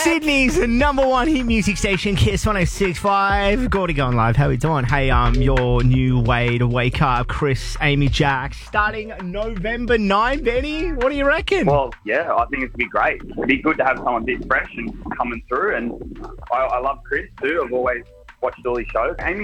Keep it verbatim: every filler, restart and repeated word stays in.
Sydney's number one hit music station, Kiss one oh six point five. Gordy going live. How we doing? Hey, um, your new way to wake up, Chris, Amy, Jack, starting November ninth, Benny. What do you reckon? Well, yeah, I think it's going to be great. It'd be good to have someone a bit fresh and coming through. And I, I love Chris too. I've always watched all his shows. Amy